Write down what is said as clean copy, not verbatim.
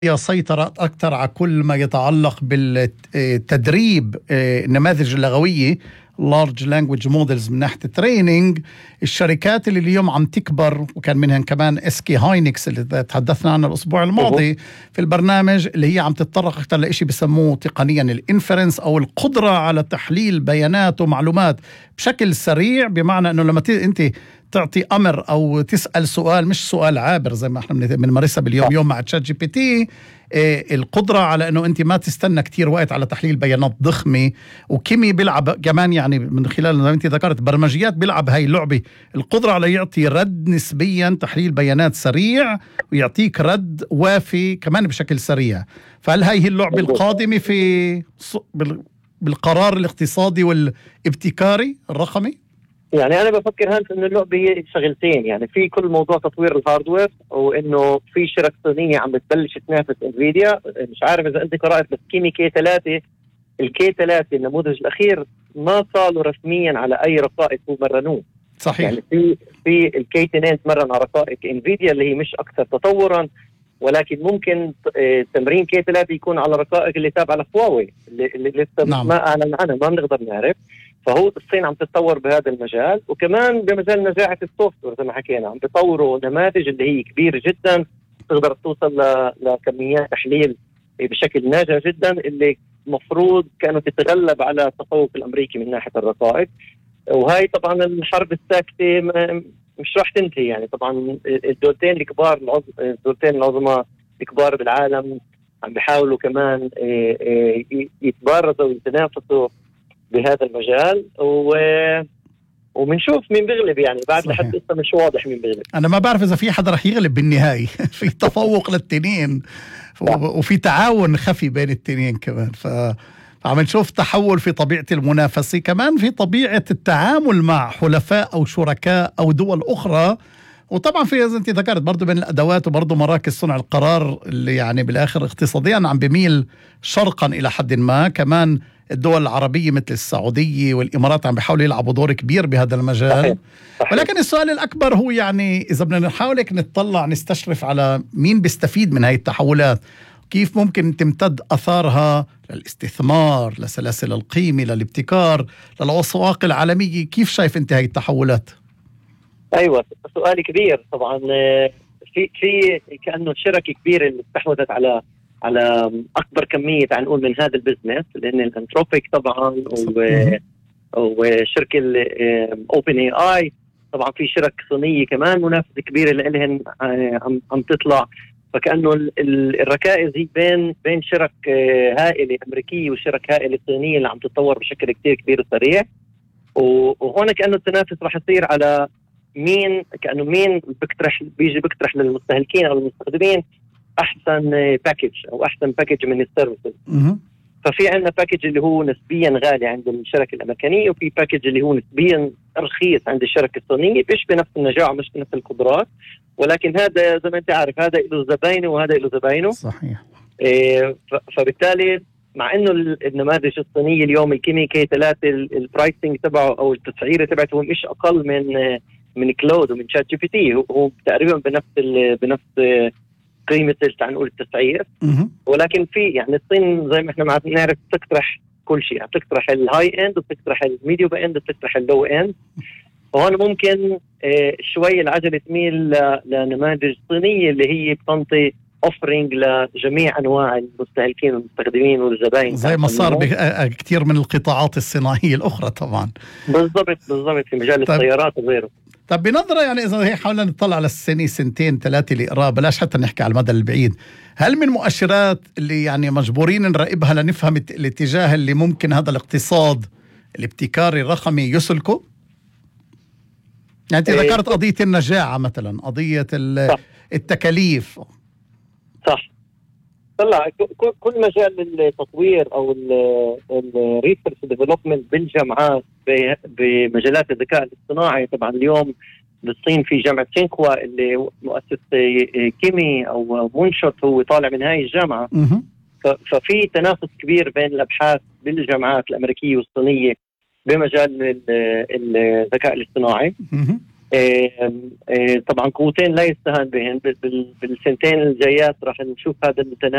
هي سيطرة أكثر على كل ما يتعلق بالتدريب النماذج اللغوية large language models من ناحية التريننج. الشركات اللي اليوم عم تكبر وكان منها كمان اسكي هاينكس اللي تحدثنا عنها الأسبوع الماضي في البرنامج، اللي هي عم تتطرق أكثر لإشي بسموه تقنيا الانفرنس أو القدرة على تحليل بيانات ومعلومات بشكل سريع. بمعنى أنه لما أنت تعطي أمر أو تسأل سؤال، مش سؤال عابر زي ما احنا بنمارسها باليوم يوم مع تشات جي بي تي، القدرة على أنه أنت ما تستنى كتير وقت على تحليل بيانات ضخمة. وكيمي بيلعب كمان، يعني من خلال زي ما أنت ذكرت برمجيات بيلعب هاي اللعبة، القدرة على يعطي رد نسبيا تحليل بيانات سريع ويعطيك رد وافي كمان بشكل سريع. فهل هاي هي اللعبة القادمة في بالقرار الاقتصادي والابتكاري الرقمي؟ يعني أنا بفكر هانس إنه اللعبة هي شغلتين، يعني في كل موضوع تطوير الهاردوير، وإنه في شركة صينية عم بتبلش تنافس انفيديا. مش عارف إذا أنت قرأت، بس كيمي كي 3 الكي 3 النموذج الأخير ما صاروا رسميا على أي رقائق ومرنوه. صحيح. يعني في الكي 2 تمرن على رقائق انفيديا اللي هي مش أكثر تطورا، ولكن ممكن تمرين كي 3 يكون على رقائق اللي تابعة لهواوي اللي لسه ما أعلن عنها، ما بنقدر نعرف. فهو الصين عم تتطور بهذا المجال، وكمان بمجال نجاعة السوفت وير زي ما حكينا عم بيطوروا نماذج اللي هي كبيرة جدا تقدر توصل لكميات تحليل بشكل ناجح جدا، اللي مفروض كانوا تتغلب على التفوق الأمريكي من ناحية الرقائق. وهاي طبعا الحرب الساكتة مش راح تنتهي. يعني طبعا الدولتين الكبار، الدولتين العظمى الكبار بالعالم عم بيحاولوا كمان يتبارزوا ويتنافسوا بهذا المجال، ومنشوف مين بيغلب. يعني بعد لحد لسه مش واضح مين بيغلب. أنا ما بعرف إذا في حدا رح يغلب بالنهاية في تفوق للتنين وفي تعاون خفي بين التنين كمان. فعم نشوف تحول في طبيعة المنافسة، كمان في طبيعة التعامل مع حلفاء أو شركاء أو دول أخرى. وطبعا في زي انت ذكرت برضو بين الأدوات وبرضو مراكز صنع القرار اللي يعني بالآخر اقتصاديا عم بميل شرقا إلى حد ما. كمان الدول العربية مثل السعودية والإمارات عم بيحاولوا يلعبوا دور كبير بهذا المجال. صحيح. ولكن السؤال الأكبر هو يعني إذا بدنا نحاول نطلع نستشرف على مين بيستفيد من هاي التحولات، كيف ممكن تمتد أثارها للاستثمار، لسلاسل القيمة، للابتكار، للأسواق العالمية. كيف شايف أنت هاي التحولات؟ أيوة، سؤال كبير طبعا. في كأنه شركة كبيرة اللي استحوذت على أكبر كمية تعال نقول من هذا البزنس، لأن الأنتروبيك طبعا وشركة أوبن اي اي طبعا، في شركة صينية كمان منافسة كبيرة لإلهن عم تطلع. فكأنه الركائز هي بين شرك هائلة أمريكية وشرك هائلة صينية اللي عم تتطور بشكل كتير كبير وسريع. وهون كأنه التنافس راح يصير على مين بيقترح للمستهلكين أو المستخدمين أحسن باكج أو أحسن باكج من السيرفيسز. ففي عندنا باكج اللي هو نسبيا غالي عند الشركة الأمريكية، وفي باكج اللي هو نسبيا رخيص عند الشركة الصينية، مش بنفس النجاعة مش بنفس القدرات، ولكن هذا زي ما أنت عارف هذا له زباينه وهذا له زباينه. صحيح. فبالتالي مع إنه النماذج الصينية اليوم الكيمي كي 3 البرايسنج تبعه أو التسعيرة تبعته مش أقل من كلود ومن شات جي بي تي، هو تقريبا بنفس قيمة تعال نقول التسعير. ولكن في يعني الصين زي ما احنا نعرف بتقترح كل شيء، بتقترح الهاي اند وبتقترح الميديوم اند وبتقترح اللو اند. وهون ممكن شوي العجلة تميل لنماذج صينية اللي هي بتنطي اوفرينج لجميع انواع المستهلكين والمستخدمين والزبائن، زي ما صار كثير من القطاعات الصناعية الأخرى طبعا. بالضبط في مجال السيارات وغيره. طب بنظرة يعني إذا هي حاولنا نطلع على السنة سنتين ثلاثة اللي بلاش حتى نحكي على المدى البعيد، هل من مؤشرات اللي يعني مجبورين نراقبها لنفهم الاتجاه اللي ممكن هذا الاقتصاد الابتكاري الرقمي يسلكه؟ يعني أنت ذكرت قضية النجاعة مثلا، قضية التكاليف. صح. طلع كل مجال التطوير او الريسيرش ديفلوبمنت بالجامعات بمجالات الذكاء الاصطناعي. طبعا اليوم بالصين في جامعة سينخوا اللي مؤسس كيمي او منشط هو طالع من هاي الجامعة. ففي تنافس كبير بين الابحاث بالجامعات الامريكية والصينية بمجال الذكاء الاصطناعي. طبعا قوتين لا يستهان بهن. بالسنتين الجايات راح نشوف هذا